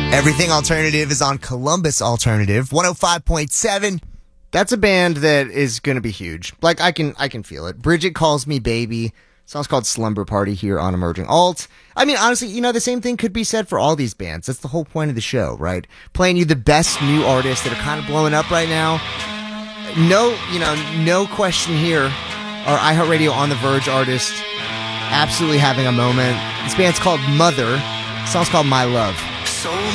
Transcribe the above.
Everything Alternative is on Columbus Alternative 105.7. That's a band that is going to be huge. Like, I can feel it. Bridget Calls Me Baby. Song's called Slumber Party here on Emerging Alt. I mean, honestly, the same thing could be said for all these bands. That's the whole point of the show, right? Playing you the best new artists that are kind of blowing up right now. No question here. Our iHeartRadio On The Verge artist absolutely having a moment. This band's called Mother. The song's called My Love.